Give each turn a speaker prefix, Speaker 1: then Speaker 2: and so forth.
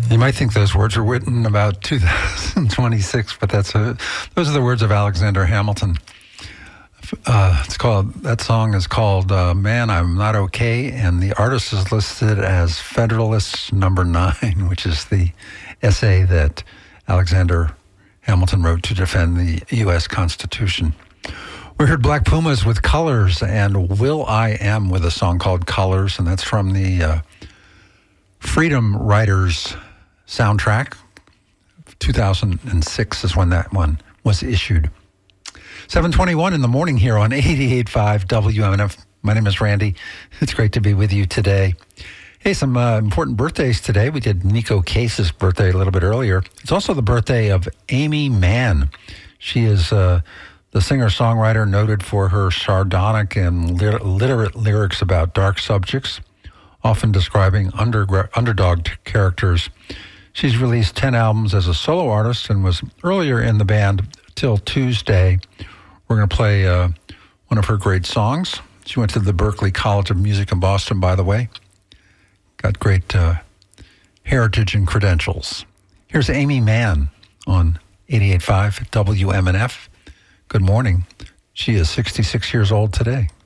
Speaker 1: You might think those words were written about 2026, but those are the words of Alexander Hamilton. That song is called Man, I'm Not Okay, and the artist is listed as Federalist Number 9, which is the essay that Alexander Hamilton wrote to defend the U.S. Constitution. We heard Black Pumas with Colors and will.i.am with a song called Colors, and that's from the Freedom Writers soundtrack. 2006 is when that one was issued. 7:21 in the morning here on 88.5 WMNF. My name is Randy. It's great to be with you today. Hey, some important birthdays today. We did Nico Case's birthday a little bit earlier. It's also the birthday of Aimee Mann. She is the singer-songwriter noted for her sardonic and literate lyrics about dark subjects, often describing underdog characters. She's released 10 albums as a solo artist and was earlier in the band till Tuesday. We're going to play one of her great songs. She went to the Berklee College of Music in Boston, by the way. Got great heritage and credentials. Here's Aimee Mann on 88.5 WMNF. Good morning. She is 66 years old today.